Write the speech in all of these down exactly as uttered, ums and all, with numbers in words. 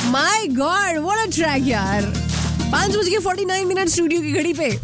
My God what a track यार. पांच बज के फोर्टी नाइन मिनट स्टूडियो की घड़ी पे.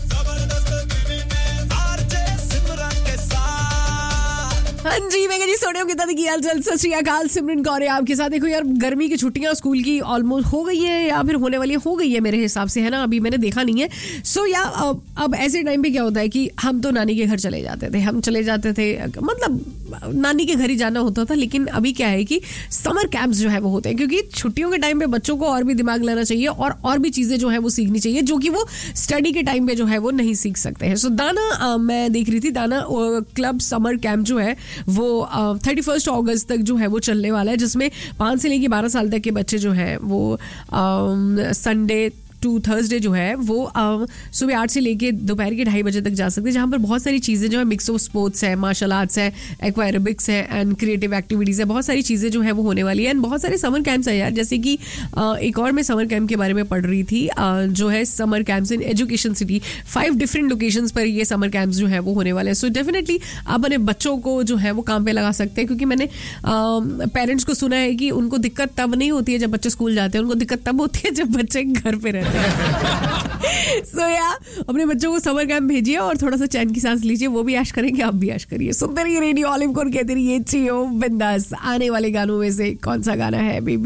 हाँ जी, मैं जी सोने कितना की हाल चाल. सत श्री अकाल, सिमरन कौर है आपके साथ. देखो यार, गर्मी की छुट्टियां स्कूल की ऑलमोस्ट हो गई है या फिर होने वाली हो गई है मेरे हिसाब से, है ना. अभी मैंने देखा नहीं है. सो so, या अब, अब ऐसे टाइम पे क्या होता है कि हम तो नानी के घर चले जाते थे. हम चले जाते थे मतलब नानी के घर ही जाना होता था. लेकिन अभी क्या है कि समर कैंप्स जो है वो होते हैं, क्योंकि छुट्टियों के टाइम पे बच्चों को और भी दिमाग लेना चाहिए और और भी चीजें जो है वो सीखनी चाहिए जो कि वो स्टडी के टाइम पे जो है वो नहीं सीख सकते हैं. सो so, दाना आ, मैं देख रही थी दाना क्लब समर कैंप जो है वो थर्टी फर्स्ट अगस्त तक जो है वो चलने वाला है, जिसमें पाँच से लेके बारह साल तक के बच्चे जो हैं वो संडे टू थर्सडे जो है वो सुबह आठ से लेके दोपहर के ढाई बजे तक जा सकते हैं, जहाँ पर बहुत सारी चीज़ें जो है मिक्स ऑफ स्पोर्ट्स है, मार्शल आर्ट्स है, एक्वा एरोबिक्स है एंड क्रिएटिव एक्टिविटीज़ है. बहुत सारी चीज़ें जो है वो होने वाली है एंड बहुत सारे समर कैंप्स हैं यार. जैसे कि एक और मैं समर कैंप के बारे में पढ़ रही थी जो है summer camps in education city. Five different locations पर ये समर कैंप्स जो है वो होने वाले हैं. सो डेफिनेटली आप अपने बच्चों को जो है वो काम पे लगा सकते हैं, क्योंकि मैंने पेरेंट्स को सुना है कि उनको दिक्कत तब नहीं होती है जब बच्चे स्कूल जाते हैं, उनको दिक्कत तब होती है जब बच्चे घर पे रहते हैं. सो so, या अपने बच्चों को समर कैंप भेजिए और थोड़ा सा चैन की सांस लीजिए. वो भी ऐश करेंगे, आप भी ऐश करिए. सुंदर ये रेडियो ऑलिव कौन कहते रहिए, बिंदास. आने वाले गानों में से कौन सा गाना है बेबी?